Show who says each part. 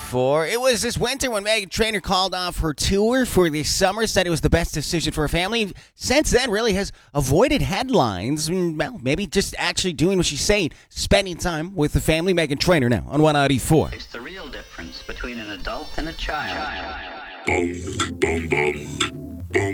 Speaker 1: 101.84. It was this winter when Meghan Trainor called off her tour for the summer, said it was the best decision for her family. Since then, really has avoided headlines. Well, maybe just actually doing what she's saying, spending time with the family. Meghan Trainor now on 104.
Speaker 2: It's the real difference between an adult and a child.
Speaker 3: Bum, bum, bum.